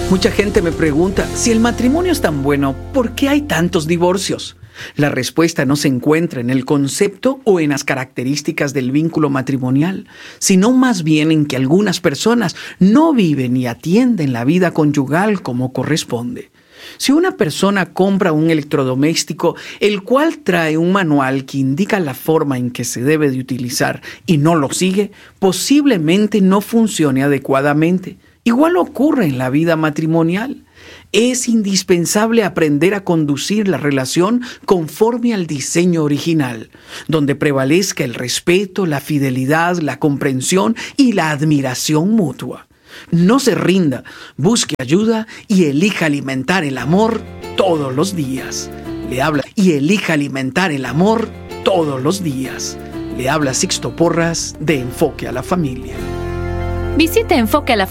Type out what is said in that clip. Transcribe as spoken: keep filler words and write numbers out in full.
Mucha gente me pregunta, si el matrimonio es tan bueno, ¿por qué hay tantos divorcios? La respuesta no se encuentra en el concepto o en las características del vínculo matrimonial, sino más bien en que algunas personas no viven y atienden la vida conyugal como corresponde. Si una persona compra un electrodoméstico, el cual trae un manual que indica la forma en que se debe de utilizar y no lo sigue, posiblemente no funcione adecuadamente. Igual ocurre en la vida matrimonial. Es indispensable aprender a conducir la relación conforme al diseño original, donde prevalezca el respeto, la fidelidad, la comprensión y la admiración mutua. No se rinda, busque ayuda y elija alimentar el amor todos los días. Le habla y elija alimentar el amor todos los días. Le habla Sixto Porras de Enfoque a la Familia. Visita enfoque a la